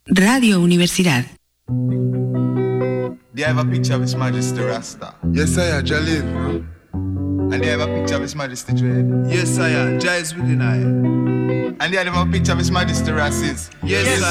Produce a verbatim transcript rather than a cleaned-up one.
Radio Universidad. They have a picture of His Majesty Rasta. Yes, I am Jalil. And they have a picture of His Majesty Dread. Yes, I am. Jai is within I. And they have a picture of His Majesty Rasis. Yes, yes.